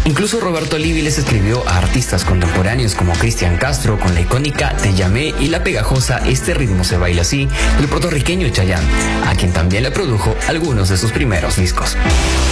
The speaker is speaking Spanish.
Incluso Roberto Livi les escribió a artistas contemporáneos como Cristian Castro con la icónica Te llamé y la pegajosa Este ritmo se baila así, del puertorriqueño Chayanne, a quien también le produjo algunos de sus primeros discos.